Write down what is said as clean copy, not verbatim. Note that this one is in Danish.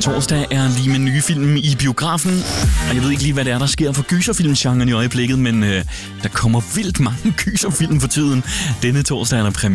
torsdag er lige med nye film i biografen. Og jeg ved ikke lige, hvad det er, der sker for gyserfilmgenren i øjeblikket, men der kommer vildt mange gyserfilm for tiden. Denne torsdag er der premiere